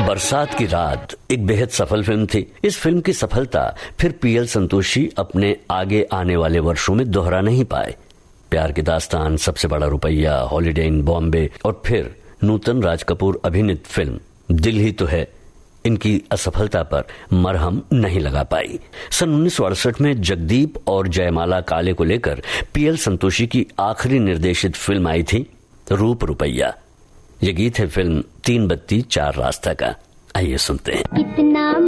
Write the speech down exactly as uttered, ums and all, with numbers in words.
बरसात की रात एक बेहद सफल फिल्म थी। इस फिल्म की सफलता फिर पीएल संतोषी अपने आगे आने वाले वर्षों में दोहरा नहीं पाए। प्यार की दास्तान, सबसे बड़ा रुपया, हॉलिडे इन बॉम्बे और फिर नूतन राज कपूर अभिनीत फिल्म दिल ही तो है, इनकी असफलता पर मरहम नहीं लगा पाई। सन उन्नीस सौ अड़सठ में जगदीप और जयमाला काले को लेकर पीएल संतोषी की आखिरी निर्देशित फिल्म आई थी रूप रुपया। ये गीत है फिल्म तीन बत्ती चार रास्ता का। आइए सुनते हैं। कितना